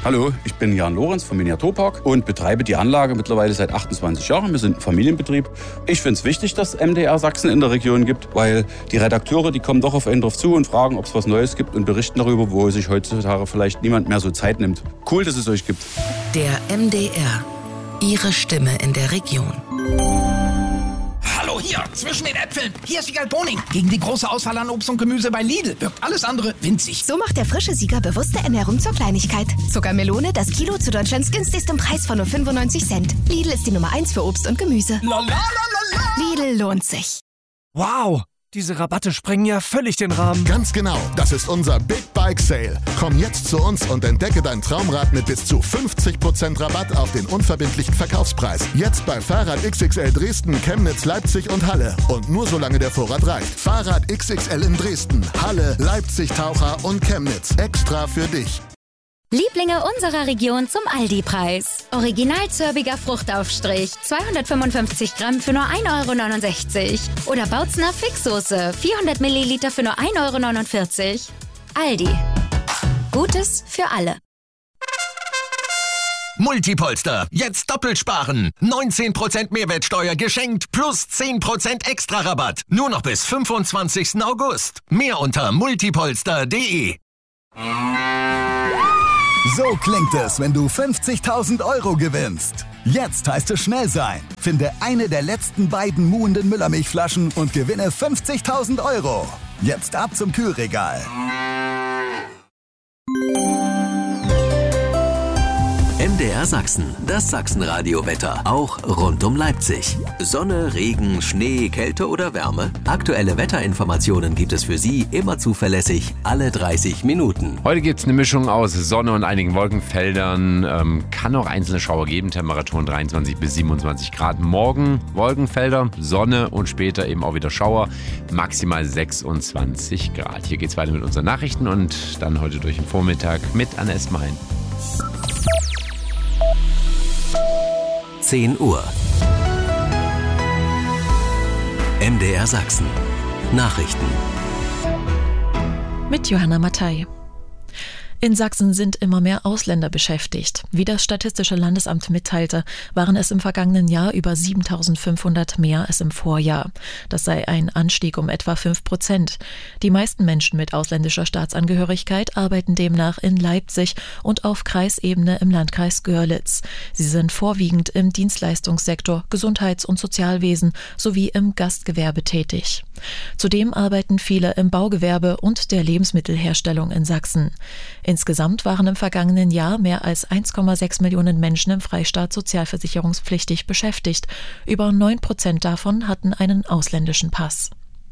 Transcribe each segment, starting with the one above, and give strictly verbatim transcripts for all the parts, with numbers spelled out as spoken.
Hallo, ich bin Jan Lorenz vom Miniaturpark und betreibe die Anlage mittlerweile seit achtundzwanzig Jahren. Wir sind ein Familienbetrieb. Ich finde es wichtig, dass es M D R Sachsen in der Region gibt, weil die Redakteure, die kommen doch auf einen drauf zu und fragen, ob es was Neues gibt und berichten darüber, wo sich heutzutage vielleicht niemand mehr so Zeit nimmt. Cool, dass es euch gibt. Der M D R. Ihre Stimme in der Region. Hallo hier, zwischen den Äpfeln. Hier ist Wiegald Boning. Gegen die große Auswahl an Obst und Gemüse bei Lidl wirkt alles andere winzig. So macht der frische Sieger bewusste Ernährung zur Kleinigkeit. Zuckermelone, das Kilo zu Deutschlands günstigstem Preis von nur fünfundneunzig Cent. Lidl ist die Nummer eins für Obst und Gemüse. La, la, la, la, la. Lidl lohnt sich. Wow, diese Rabatte sprengen ja völlig den Rahmen. Ganz genau, das ist unser Big Bike Sale. Komm jetzt zu uns und entdecke dein Traumrad mit bis zu fünfzig Prozent Rabatt auf den unverbindlichen Verkaufspreis. Jetzt bei Fahrrad X X L Dresden, Chemnitz, Leipzig und Halle. Und nur solange der Vorrat reicht. Fahrrad X X L in Dresden, Halle, Leipzig, Taucher und Chemnitz. Extra für dich. Lieblinge unserer Region zum Aldi-Preis. Original zörbiger Fruchtaufstrich, zweihundertfünfundfünfzig Gramm für nur ein Euro neunundsechzig. Oder Bautzner Fixsoße, vierhundert Milliliter für nur ein Euro neunundvierzig. Aldi. Gutes für alle. Multipolster, jetzt doppelt sparen. neunzehn Prozent Mehrwertsteuer geschenkt plus zehn Prozent extra Rabatt. Nur noch bis fünfundzwanzigsten August. Mehr unter multipolster punkt de. So klingt es, wenn du fünfzigtausend Euro gewinnst. Jetzt heißt es schnell sein. Finde eine der letzten beiden muhenden Müllermilchflaschen und gewinne fünfzigtausend Euro. Jetzt ab zum Kühlregal. M D R Sachsen, das Sachsenradio-Wetter, auch rund um Leipzig. Sonne, Regen, Schnee, Kälte oder Wärme? Aktuelle Wetterinformationen gibt es für Sie immer zuverlässig, alle dreißig Minuten. Heute gibt es eine Mischung aus Sonne und einigen Wolkenfeldern. Ähm, kann auch einzelne Schauer geben, Temperaturen dreiundzwanzig bis siebenundzwanzig Grad. Morgen Wolkenfelder, Sonne und später eben auch wieder Schauer, maximal sechsundzwanzig Grad. Hier geht es weiter mit unseren Nachrichten und dann heute durch den Vormittag mit Anne Esmein. zehn Uhr. M D R Sachsen. Nachrichten. Mit Johanna Mattei. In Sachsen sind immer mehr Ausländer beschäftigt. Wie das Statistische Landesamt mitteilte, waren es im vergangenen Jahr über siebentausendfünfhundert mehr als im Vorjahr. Das sei ein Anstieg um etwa fünf Prozent. Die meisten Menschen mit ausländischer Staatsangehörigkeit arbeiten demnach in Leipzig und auf Kreisebene im Landkreis Görlitz. Sie sind vorwiegend im Dienstleistungssektor, Gesundheits- und Sozialwesen sowie im Gastgewerbe tätig. Zudem arbeiten viele im Baugewerbe und der Lebensmittelherstellung in Sachsen. Insgesamt waren im vergangenen Jahr mehr als eins Komma sechs Millionen Menschen im Freistaat sozialversicherungspflichtig beschäftigt. Über neun Prozent davon hatten einen ausländischen Pass.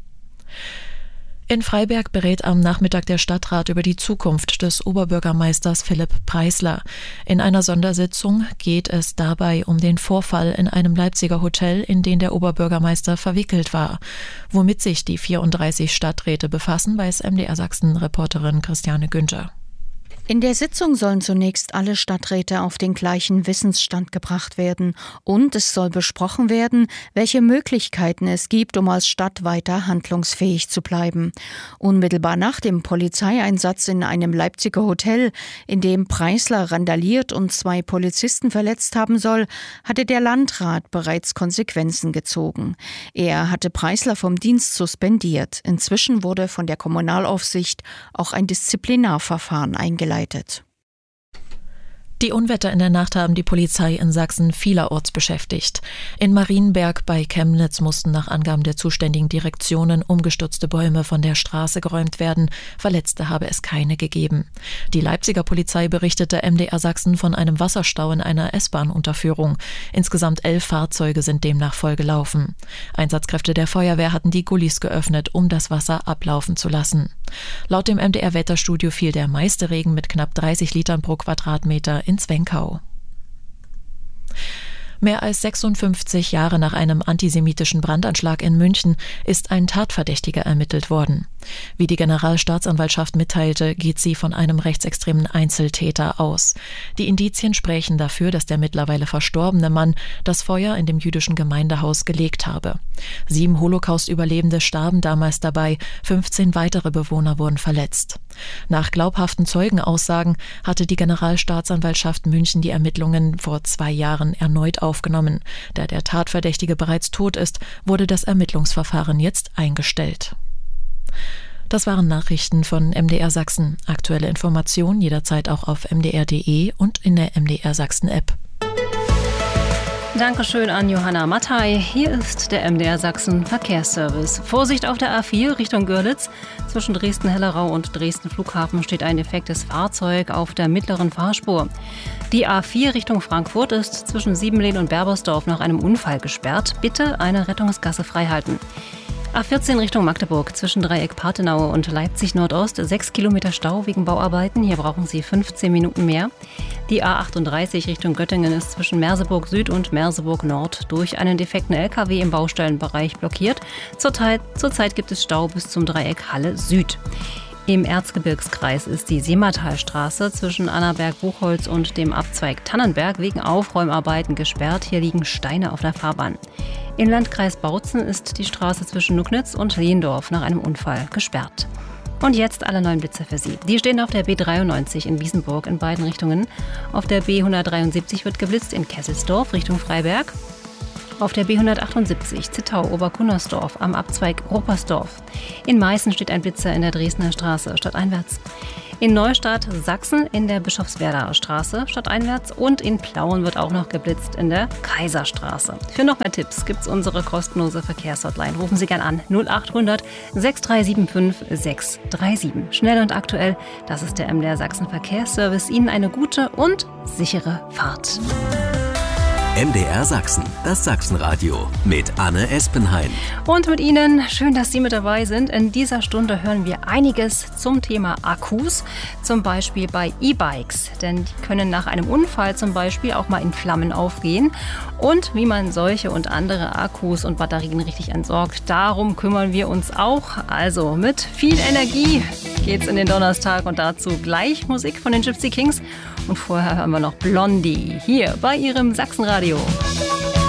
In Freiberg berät am Nachmittag der Stadtrat über die Zukunft des Oberbürgermeisters Philipp Preisler. In einer Sondersitzung geht es dabei um den Vorfall in einem Leipziger Hotel, in den der Oberbürgermeister verwickelt war. Womit sich die vierunddreißig Stadträte befassen, weiß M D R Sachsen-Reporterin Christiane Günther. In der Sitzung sollen zunächst alle Stadträte auf den gleichen Wissensstand gebracht werden und es soll besprochen werden, welche Möglichkeiten es gibt, um als Stadt weiter handlungsfähig zu bleiben. Unmittelbar nach dem Polizeieinsatz in einem Leipziger Hotel, in dem Preisler randaliert und zwei Polizisten verletzt haben soll, hatte der Landrat bereits Konsequenzen gezogen. Er hatte Preisler vom Dienst suspendiert. Inzwischen wurde von der Kommunalaufsicht auch ein Disziplinarverfahren eingeleitet. Die Unwetter in der Nacht haben die Polizei in Sachsen vielerorts beschäftigt. In Marienberg bei Chemnitz mussten nach Angaben der zuständigen Direktionen umgestürzte Bäume von der Straße geräumt werden. Verletzte habe es keine gegeben. Die Leipziger Polizei berichtete M D R Sachsen von einem Wasserstau in einer S-Bahn-Unterführung. Insgesamt elf Fahrzeuge sind demnach vollgelaufen. Einsatzkräfte der Feuerwehr hatten die Gullis geöffnet, um das Wasser ablaufen zu lassen. Laut dem M D R-Wetterstudio fiel der meiste Regen mit knapp dreißig Litern pro Quadratmeter in Zwenkau. Mehr als sechsundfünfzig Jahre nach einem antisemitischen Brandanschlag in München ist ein Tatverdächtiger ermittelt worden. Wie die Generalstaatsanwaltschaft mitteilte, geht sie von einem rechtsextremen Einzeltäter aus. Die Indizien sprechen dafür, dass der mittlerweile verstorbene Mann das Feuer in dem jüdischen Gemeindehaus gelegt habe. Sieben Holocaust-Überlebende starben damals dabei, fünfzehn weitere Bewohner wurden verletzt. Nach glaubhaften Zeugenaussagen hatte die Generalstaatsanwaltschaft München die Ermittlungen vor zwei Jahren erneut aufgenommen. Da der Tatverdächtige bereits tot ist, wurde das Ermittlungsverfahren jetzt eingestellt. Das waren Nachrichten von M D R Sachsen. Aktuelle Informationen jederzeit auch auf m d r punkt d e und in der M D R Sachsen App. Dankeschön an Johanna Mattei. Hier ist der M D R Sachsen Verkehrsservice. Vorsicht auf der A vier Richtung Görlitz. Zwischen Dresden-Hellerau und Dresden Flughafen steht ein defektes Fahrzeug auf der mittleren Fahrspur. Die A vier Richtung Frankfurt ist zwischen Siebenlehn und Berbersdorf nach einem Unfall gesperrt. Bitte eine Rettungsgasse freihalten. A vierzehn Richtung Magdeburg zwischen Dreieck Pathenaue und Leipzig Nordost sechs Kilometer Stau wegen Bauarbeiten. Hier brauchen Sie fünfzehn Minuten mehr. Die A achtunddreißig Richtung Göttingen ist zwischen Merseburg Süd und Merseburg Nord durch einen defekten L K W im Baustellenbereich blockiert. Zurzeit, zurzeit gibt es Stau bis zum Dreieck Halle Süd. Im Erzgebirgskreis ist die Seematalstraße zwischen Annaberg-Buchholz und dem Abzweig Tannenberg wegen Aufräumarbeiten gesperrt. Hier liegen Steine auf der Fahrbahn. Im Landkreis Bautzen ist die Straße zwischen Nucknitz und Lehndorf nach einem Unfall gesperrt. Und jetzt alle neuen Blitze für Sie. Die stehen auf der B dreiundneunzig in Wiesenburg in beiden Richtungen. Auf der B hundertdreiundsiebzig wird geblitzt in Kesselsdorf Richtung Freiberg. Auf der B hundertachtundsiebzig Zittau-Oberkunnersdorf am Abzweig Ruppersdorf. In Meißen steht ein Blitzer in der Dresdner Straße stadteinwärts. In Neustadt Sachsen in der Bischofswerdaer Straße stadteinwärts und in Plauen wird auch noch geblitzt in der Kaiserstraße. Für noch mehr Tipps gibt's unsere kostenlose Verkehrshotline. Rufen Sie gern an null achthundert sechs drei sieben fünf sechs drei sieben. Schnell und aktuell, das ist der M D R Sachsen Verkehrsservice. Ihnen eine gute und sichere Fahrt. M D R Sachsen, das Sachsenradio mit Anne Espenhain. Und mit Ihnen, schön, dass Sie mit dabei sind. In dieser Stunde hören wir einiges zum Thema Akkus, zum Beispiel bei E-Bikes. Denn die können nach einem Unfall zum Beispiel auch mal in Flammen aufgehen. Und wie man solche und andere Akkus und Batterien richtig entsorgt, darum kümmern wir uns auch. Also mit viel Energie geht's in den Donnerstag und dazu gleich Musik von den Gypsy Kings. Und vorher hören wir noch Blondie hier bei Ihrem Sachsenradio.